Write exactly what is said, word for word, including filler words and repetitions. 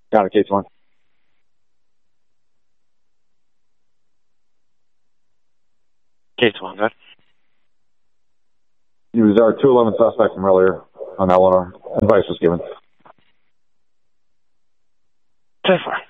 Got it, case one. Case one, good. He was our two eleven suspect from earlier on that one. Our advice was given. ten four.